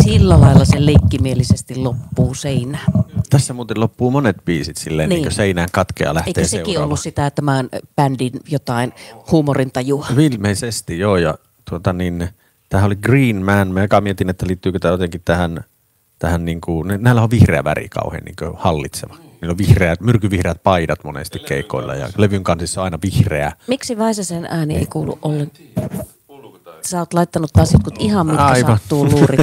sillä lailla se leikkimielisesti loppuu seinään. Tässä muuten loppuu monet biisit silleen, niin kuin seinään katkeaa lähtee eikö sekin seuraava. ollut sitä tämän bändin jotain huumorintajua? Ilmeisesti, joo. Ja tämähän oli Green Man. Mä eka mietin, että liittyykö tämä jotenkin tähän niin kuin, näillä on vihreä väri kauhean niin kuin hallitseva. Niillä on myrkyvihreät paidat monesti keikoilla ja levyn kansissa on aina vihreä. Miksi Väisäsen ääni ei kuulu ollenkaan? Sä oot laittanut taas jotkut ihan mitkä sattuu luurit